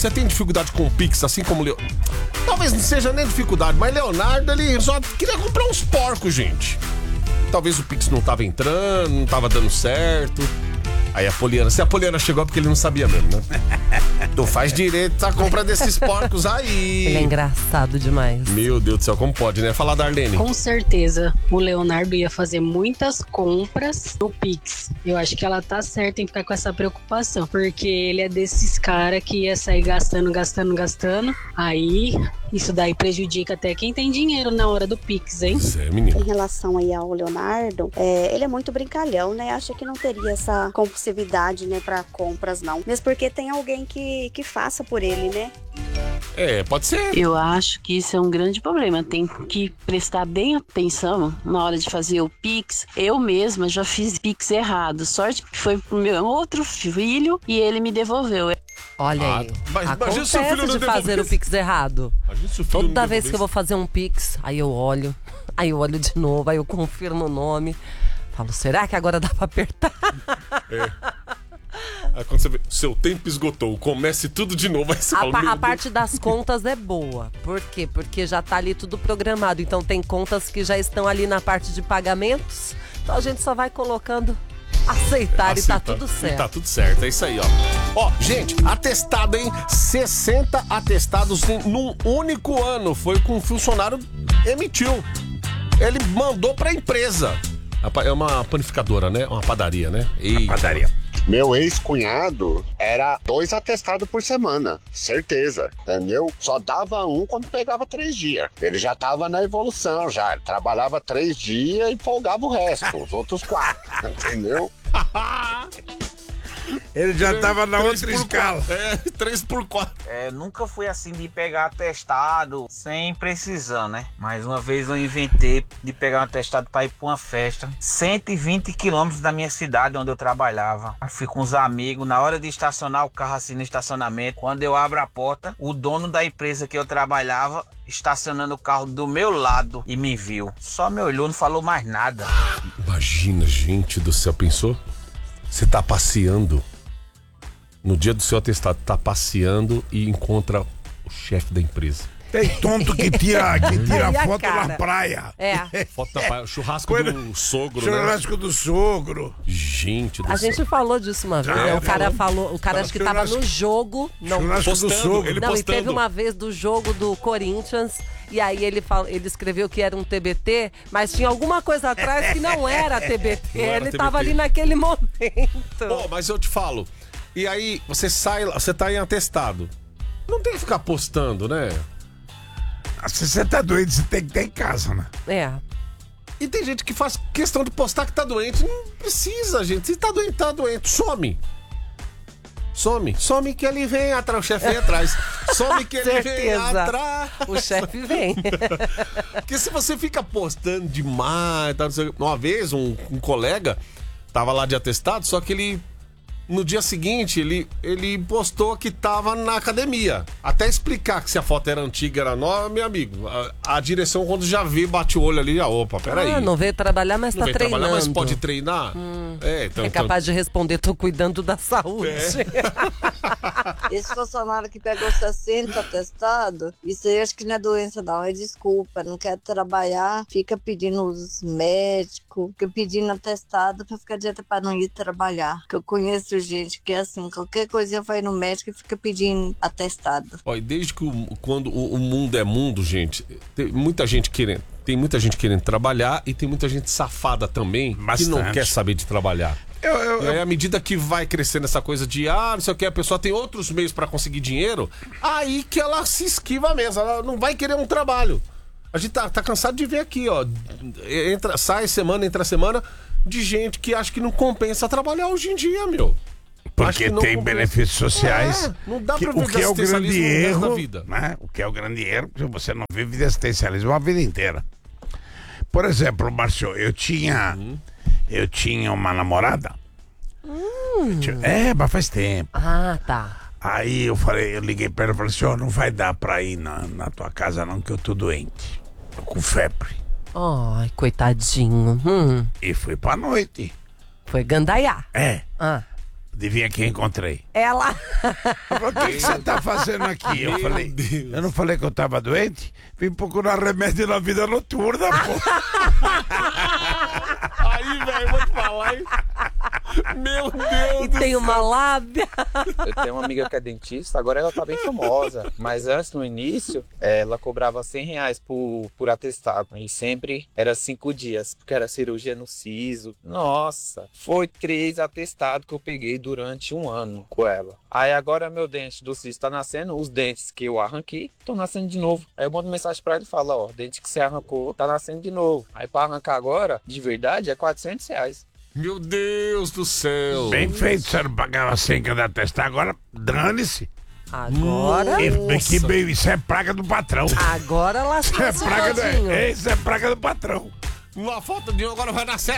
você tem dificuldade com o Pix, assim como o Talvez não seja nem dificuldade, mas Leonardo, ele só queria comprar uns porcos, gente. Talvez o Pix não tava entrando, não tava dando certo. Aí a Poliana, se a Poliana chegou é porque ele não sabia mesmo, né? Então faz direito a compra desses porcos aí. Ele é engraçado demais. Meu Deus do céu, como pode, né? Fala da Arlene. Com certeza, o Leonardo ia fazer muitas compras no Pix. Eu acho que ela tá certa em ficar com essa preocupação, porque ele é desses caras que ia sair gastando. Aí, isso daí prejudica até quem tem dinheiro na hora do Pix, hein? É, menino. Em relação aí ao Leonardo, ele é muito brincalhão, né? Acha que não teria essa compulsividade, né, pra compras, não. Mesmo porque tem alguém que faça por ele, né? É, pode ser. Eu acho que isso é um grande problema. Tem que prestar bem atenção na hora de fazer o Pix. Eu mesma já fiz Pix errado. Sorte que foi pro meu outro filho e ele me devolveu. Olha aí, mas acontece seu filho não de fazer o Pix errado. Toda vez que eu vou fazer um Pix, aí eu olho de novo, aí eu confirmo o nome. Falo, será que agora dá pra apertar? Aí quando você vê, seu tempo esgotou, comece tudo de novo. Aí você fala, A parte das contas é boa. Por quê? Porque já tá ali tudo programado. Então tem contas que já estão ali na parte de pagamentos. Então a gente só vai colocando aceitar e tá tudo certo. E tá tudo certo, é isso aí, ó. Ó, gente, atestado, hein? 60 atestados num único ano. Foi o que um funcionário emitiu. Ele mandou pra empresa. É uma panificadora, né? Uma padaria, né? Padaria. Meu ex-cunhado era 2 atestados por semana, certeza, entendeu? Só dava um quando pegava 3 dias. Ele já tava na evolução, já trabalhava 3 dias e folgava o resto, os outros 4, entendeu? Ele já tava na outra escala. 3x4. Nunca fui assim de pegar atestado sem precisar, né? Mais uma vez eu inventei de pegar um atestado pra ir pra uma festa. 120 quilômetros da minha cidade, onde eu trabalhava. Eu fui com os amigos, na hora de estacionar o carro assim no estacionamento. Quando eu abro a porta, o dono da empresa que eu trabalhava estacionando o carro do meu lado e me viu. Só me olhou, não falou mais nada. Imagina, gente do céu, pensou? Você tá passeando, no dia do seu atestado, tá passeando e encontra o chefe da empresa. Tem tonto que tira foto na praia. Foto da praia, churrasco do sogro, Churrasco do sogro. Gente do céu. A gente falou disso uma vez. O cara acho que tava no jogo. Não, churrasco do sogro. Ele não, postando. e teve uma vez do jogo do Corinthians. E aí ele escreveu que era um TBT, mas tinha alguma coisa atrás que não era TBT. Ele tava ali naquele momento. Pô, mas eu te falo. E aí, você sai, você tá em atestado. Não tem que ficar postando, né? Se você tá doente, você tem que estar em casa, né? E tem gente que faz questão de postar que tá doente. Não precisa, gente. Se tá doente, some. Some que ele vem atrás, o chefe vem atrás. Some que ele vem atrás. O chefe vem. Porque se você fica postando demais, tá, uma vez um colega tava lá de atestado, só que ele no dia seguinte ele postou que tava na academia. Até explicar que se a foto era antiga, era nova, meu amigo, a direção quando já vê, bate o olho ali, opa, peraí. Não veio trabalhar, mas tá treinando. Trabalhar, mas pode treinar? É capaz de responder, tô cuidando da saúde. Esse funcionário que pegou 60 atestado, isso aí acho que não é doença não, é desculpa, não quer trabalhar, fica pedindo os médicos, fica pedindo atestado pra ficar dieta pra não ir trabalhar. Que eu conheço gente que é assim, qualquer coisinha vai no médico e fica pedindo atestado. Olha, desde que quando o mundo é mundo, gente, tem muita gente querendo trabalhar e tem muita gente safada também que não quer saber de trabalhar. E aí, à medida que vai crescendo essa coisa de não sei o que, a pessoa tem outros meios pra conseguir dinheiro, aí que ela se esquiva mesmo, ela não vai querer um trabalho. A gente tá cansado de ver aqui, ó, sai semana, entra semana, de gente que acha que não compensa trabalhar hoje em dia, meu. Porque tem benefícios sociais. Não dá pra o que é o grande erro da vida. Né? O que é o grande erro, porque você não vive de assistencialismo a vida inteira. Por exemplo, Márcio, eu tinha uma namorada. Mas faz tempo. Tá. Aí eu liguei pra ela e falei assim, não vai dar pra ir na tua casa não, que eu tô doente. Tô com febre. Ai, coitadinho. E fui pra noite. Foi gandaiar. Adivinha quem encontrei? Ela. O que você tá fazendo aqui? Eu falei, eu não falei que eu tava doente? Vim procurar remédio na vida noturna, pô. Aí, velho, vou te falar, hein? Meu Deus E tem uma lábia. Eu tenho uma amiga que é dentista, agora ela tá bem famosa. Mas antes, no início, ela cobrava R$100 por atestado. E sempre era 5 dias, porque era cirurgia no siso. Nossa, foi 3 atestados que eu peguei durante 1 ano com ela. Aí agora meu dente do siso tá nascendo, os dentes que eu arranquei estão nascendo de novo. Aí eu mando mensagem pra ele e falo, ó, dente que você arrancou tá nascendo de novo. Aí pra arrancar agora, de verdade, é R$400. Meu Deus do céu. Bem feito, você não pagava 100 cada atestado, agora dane-se. Agora. Isso é praga do patrão. Agora lascou. Isso é praga do patrão. Uma falta de um agora vai nascer.